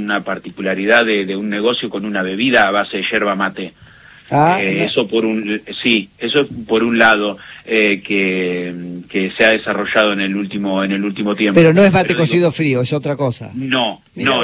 una particularidad de un negocio con una bebida a base de yerba mate. Eso por un lado, que se ha desarrollado en el último tiempo. Pero no es mate cocido frío, es otra cosa. No.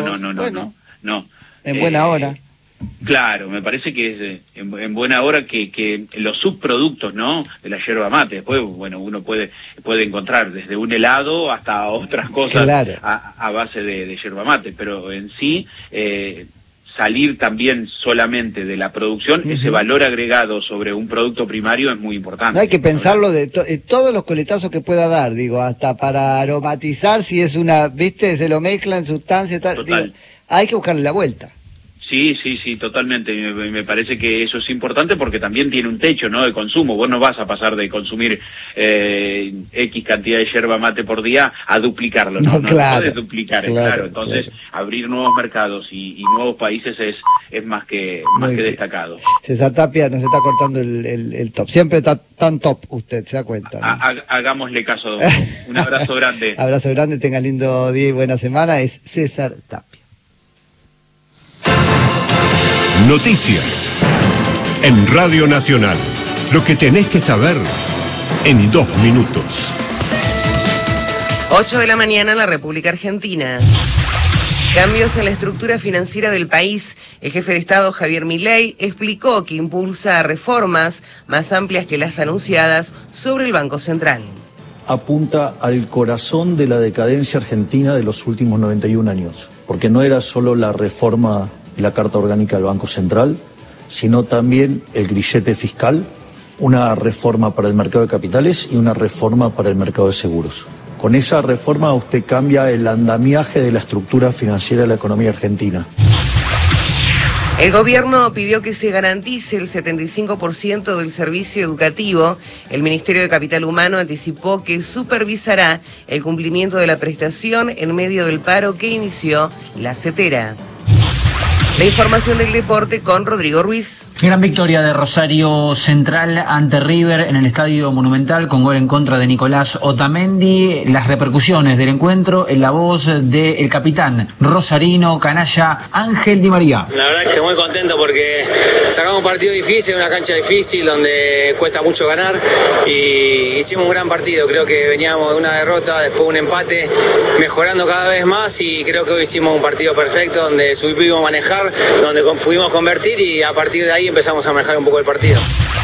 En buena hora. Claro, me parece que es en buena hora que los subproductos, ¿no?, de la yerba mate. Después, bueno, uno puede encontrar desde un helado hasta otras cosas, claro, a base de yerba mate, pero en sí salir también solamente de la producción, ese valor agregado sobre un producto primario es muy importante. No hay que pensarlo de todos los coletazos que pueda dar, digo, hasta para aromatizar, si es ¿viste? Se lo mezclan, sustancia, tal. Digo, hay que buscarle la vuelta. Sí, totalmente. Me parece que eso es importante porque también tiene un techo, ¿no?, de consumo. Vos no vas a pasar de consumir X cantidad de yerba mate por día a duplicarlo, ¿no? Claro, no puedes duplicar, claro. Entonces, abrir nuevos mercados y nuevos países es más que destacado. César Tapia nos está cortando el top. Siempre está tan top usted, ¿se da cuenta? ¿No? Hagámosle caso. Un abrazo grande. Abrazo grande, tenga lindo día y buena semana. Es César Tapia. Noticias en Radio Nacional. Lo que tenés que saber en 2 minutos. 8 de la mañana en la República Argentina. Cambios en la estructura financiera del país. El jefe de Estado, Javier Milei, explicó que impulsa reformas más amplias que las anunciadas sobre el Banco Central. Apunta al corazón de la decadencia argentina de los últimos 91 años, porque no era solo la reforma de la Carta Orgánica del Banco Central, sino también el grillete fiscal, una reforma para el mercado de capitales y una reforma para el mercado de seguros. Con esa reforma usted cambia el andamiaje de la estructura financiera de la economía argentina. El gobierno pidió que se garantice el 75% del servicio educativo. El Ministerio de Capital Humano anticipó que supervisará el cumplimiento de la prestación en medio del paro que inició la CETERA. La información del deporte con Rodrigo Ruiz. Gran victoria de Rosario Central ante River en el Estadio Monumental con gol en contra de Nicolás Otamendi. Las repercusiones del encuentro en la voz del capitán rosarino canalla Ángel Di María. La verdad es que muy contento porque sacamos un partido difícil, una cancha difícil donde cuesta mucho ganar y hicimos un gran partido. Creo que veníamos de una derrota, después un empate, mejorando cada vez más y creo que hoy hicimos un partido perfecto donde supimos manejar, donde pudimos convertir y a partir de ahí empezamos a manejar un poco el partido.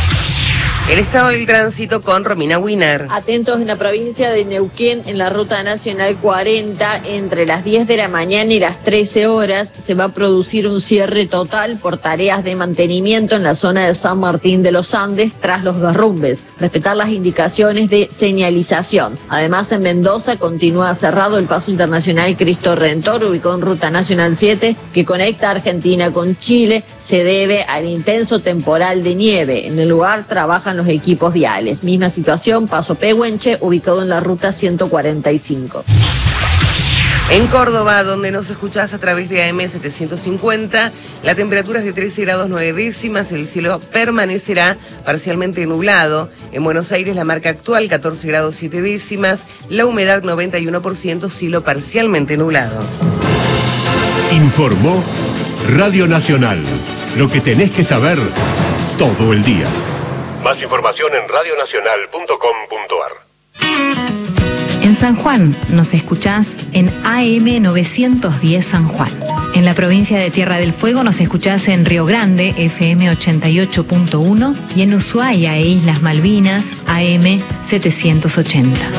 El estado del tránsito con Romina Wiener. Atentos en la provincia de Neuquén, en la ruta nacional 40, entre las 10 de la mañana y las 13 horas, se va a producir un cierre total por tareas de mantenimiento en la zona de San Martín de los Andes tras los derrumbes. Respetar las indicaciones de señalización. Además, en Mendoza continúa cerrado el paso internacional Cristo Redentor, ubicado en ruta nacional 7, que conecta Argentina con Chile. Se debe al intenso temporal de nieve. En el lugar trabajan los equipos viales. Misma situación, Paso Pehuenche, ubicado en la ruta 145. En Córdoba, donde nos escuchás a través de AM 750, la temperatura es de 13 grados 9 décimas, el cielo permanecerá parcialmente nublado. En Buenos Aires, la marca actual 14 grados 7 décimas, la humedad 91%, cielo parcialmente nublado. Informó Radio Nacional. Lo que tenés que saber todo el día. Más información en radionacional.com.ar. En San Juan nos escuchás en AM 910 San Juan. En la provincia de Tierra del Fuego nos escuchás en Río Grande, FM 88.1, y en Ushuaia e Islas Malvinas, AM 780.